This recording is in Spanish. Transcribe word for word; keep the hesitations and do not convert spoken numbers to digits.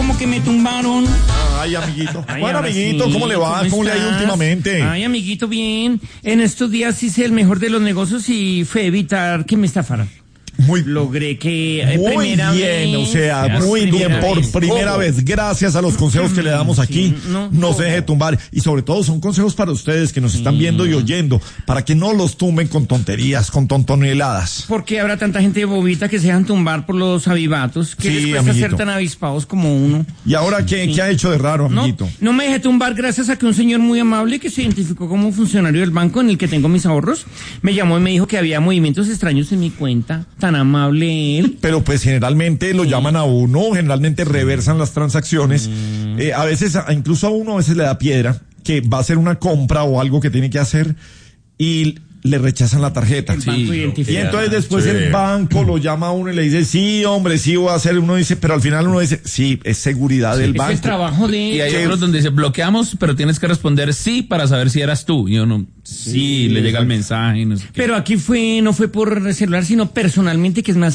como que me tumbaron. Ay, amiguito. Ay, Bueno, ahora amiguito, sí. ¿cómo le va? ¿Cómo, ¿Cómo le ha ido estás? últimamente? Ay, amiguito, bien. En estos días hice el mejor de los negocios y fue evitar que me estafaran. Muy, Logré que eh, muy primera bien, vez, o sea, muy bien, primera por vez. primera Ojo. vez, gracias a los consejos que le damos aquí, Sí, no, no se ojo. deje tumbar, y sobre todo son consejos para ustedes que nos están viendo y oyendo, para que no los tumben con tonterías, con tontoneladas. ¿Por qué habrá tanta gente bobita que se dejan tumbar por los avivatos? ¿Qué Sí, les cuesta amiguito. ser tan avispados como uno? ¿Y ahora qué, qué ha hecho de raro, No, amiguito? no me dejé tumbar gracias a que un señor muy amable que se identificó como funcionario del banco en el que tengo mis ahorros, me llamó y me dijo que había movimientos extraños en mi cuenta. Tan amable él. Pero pues generalmente lo llaman a uno, generalmente reversan las transacciones, eh, a veces, a- incluso a uno a veces le da piedra, que va a hacer una compra o algo que tiene que hacer y le rechazan la tarjeta. El banco Y identifica. entonces después Sí. el banco lo llama a uno y le dice, sí, hombre, sí voy a hacer, uno dice, pero al final uno dice, sí, es seguridad del Es el banco. trabajo de... Y hay ¿Qué? otros donde dice bloqueamos, pero tienes que responder sí para saber si eras tú. Y uno, sí, le llega el mensaje, no sé qué. Pero aquí fue, no fue por celular, sino personalmente, que es más